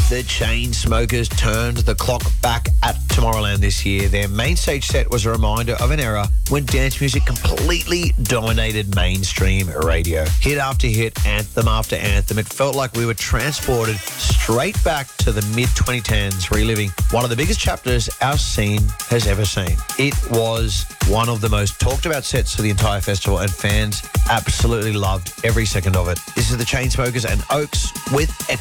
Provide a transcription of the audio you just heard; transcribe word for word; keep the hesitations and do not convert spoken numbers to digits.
The Chainsmokers turned the clock back at Tomorrowland this year. Their main stage set was a reminder of an era when dance music completely dominated mainstream radio. Hit after hit, anthem after anthem. It felt like we were transported straight back to the mid twenty tens, reliving one of the biggest chapters our scene has ever seen. It was one of the most talked about sets for the entire festival, and fans absolutely loved every second of it. This is the Chainsmokers and Oaks with